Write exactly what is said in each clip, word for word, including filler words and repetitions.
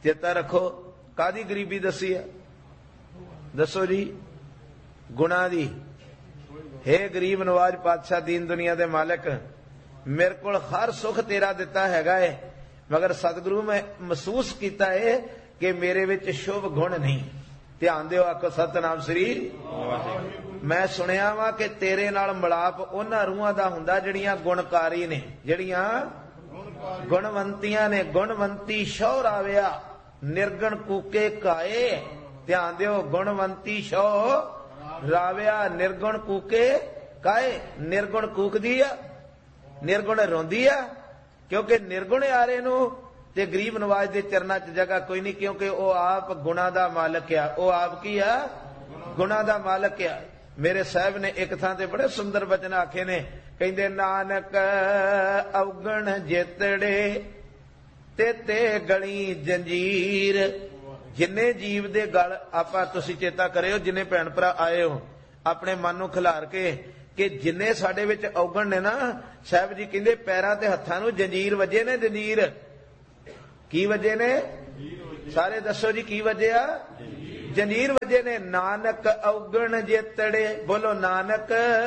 चेता रखो कादी गरीबी दसी है, दसो जी गुणा दी। हे गरीब नवाज पातशाह दीन दुनिया दे मालिक, मेरे को हर सुख तेरा दिता हैगा है, मगर सतगुरु मैं महसूस किया है कि मेरे विच शुभ गुण नहीं। ध्यान दिओ, आखो सतनाम श्री। मैं सुनिया वा कि तेरे नाल मिलाप उन्हां रूहां दा हुंदा जिहड़ियां गुणकारी ने, जिहड़ियां गुणवंतियां ने। गुणवंती शौ राविया निर्गुण कूके काए। ध्यान दिओ, गुणवंती शौ राविया निर्गुण कूके काए। निर्गुण कूकदी आ, निर्गुण रोंदी आ, क्योंकि निर्गुण यारे नू ते गरीब नवाज दे चरना च जगह कोई नहीं, क्योंकि वो आप गुणा दा मालक आ। वो आप की आ? गुणा दा मालक आ। मेरे साहब ने एक थां ते बड़े सुंदर वचन आखे ने, कहंदे नानक अवगण जेतड़े ते ते गली जंजीर। जिन्ने जीव दे गल आपां तुसीं चेता करियो, जिन्ने भैण भरा आए हो अपने मन नूं खिलार के कि जिन्ने साडे विच अवगण ने ना, साहब जी कहंदे पैरां ते हत्थां नूं जंजीर वजे ने। जंजीर की वजे ने? सारे दसो जी की वजिया? जंजीर वजे ने। नानक अवगण जेतड़े, बोलो नानक।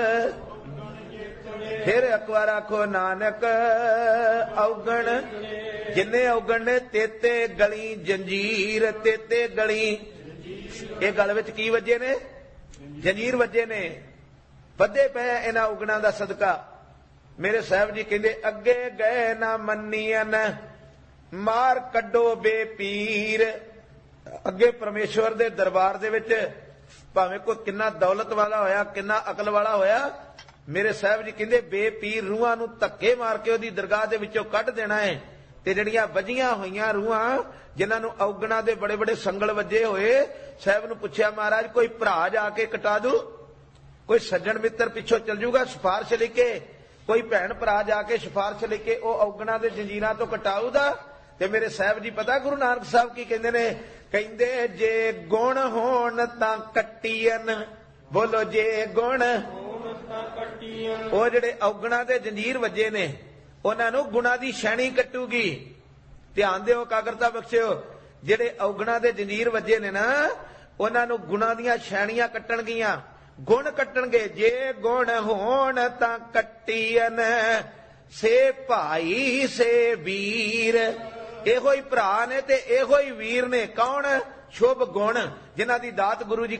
फिर एक बार आखो नानक अवगण। जिन्ने अवगण ने तेते गली जंजीर। तेते गली, ये गल विच की वजे ने? जंजीर वजे ने। बधे पे इन्हां अवगणां दा सदका। मेरे साहब जी कहंदे अगे गए ना मन्नियन मार कड्डो बेपीर। अगे परमेश्वर दे दरबार दे विच भावें कोई किन्ना दौलत वाला होया, किन्ना अकल वाला होया, मेरे साहब जी कहंदे बेपीर रूहां नूं धक्के मार के ओदी दरगाह दे विचों कढ देना है। ते जिहड़ियां वजियां होईयां रूहां, जिन्हां नूं अवगणां दे बड़े बड़े संगल वजे होए, साहब नूं पुछया महाराज कोई भरा जाके कटा दू, कोई सज्जन मित्र पिछों चल जूगा सिफारिश लिखे, कोई भैन भरा जाके सिफारिश लिखे ओ अवगणां दे जंजीरां तो कटाऊदा। ते मेरे साहब जी पता गुरु नानक साहब की कहंदे ने? कहंदे जे गुण होण तां कट्टीयन। बोलो जे गुण ओ जिहड़े अवगणां दे जंजीर वजे ने, उन्हां नूं गुणां दी शैणी कटूगी। ध्यान दिओ, कागरता बख्शिओ, जिहड़े अवगणां दे जंजीर वजे ने ना, उन्हां नूं गुणां दीयां शैणियां कट्टणगीਆਂ, गुण कट्टणगे। जे गुण होण तां कट्टीयन से भाई से वीर। ਇਹੋ ਹੀ ਭਰਾ ਨੇ ਤੇ ਇਹੋ ਹੀ ਵੀਰ ਨੇ। ਕੌਣ? ਸ਼ੁਭ ਗੁਣ, ਜਿਨ੍ਹਾਂ ਦੀ ਦਾਤ ਗੁਰੂ ਜੀ